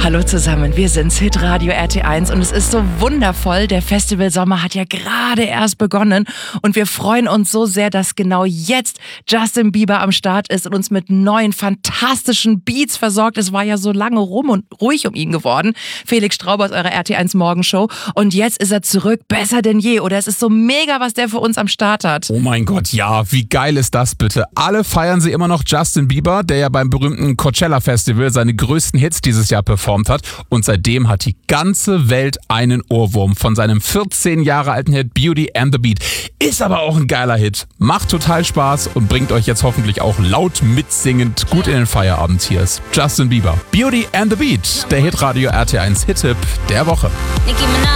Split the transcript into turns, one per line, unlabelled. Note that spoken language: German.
Hallo zusammen, wir sind's, Hitradio RT1 und es ist so wundervoll. Der Festivalsommer hat ja gerade erst begonnen und wir freuen uns so sehr, dass genau jetzt Justin Bieber am Start ist und uns mit neuen fantastischen Beats versorgt. Es war ja so lange rum und ruhig um ihn geworden. Felix Strauber aus eurer RT1 Morgenshow und jetzt ist er zurück, besser denn je. Oder es ist so mega, was der für uns am Start hat.
Oh mein Gott, ja, wie geil ist das bitte? Alle feiern sie immer noch Justin Bieber, der ja beim berühmten Coachella Festival seine größten Hits dieses Jahr performt hat und seitdem hat die ganze Welt einen Ohrwurm von seinem 14 Jahre alten Hit Beauty and the Beat. Ist aber auch ein geiler Hit, macht total Spaß und bringt euch jetzt hoffentlich auch laut mitsingend gut in den Feierabend. Hier ist Justin Bieber. Beauty and the Beat, der Hitradio RT1 Hit-Tipp der Woche.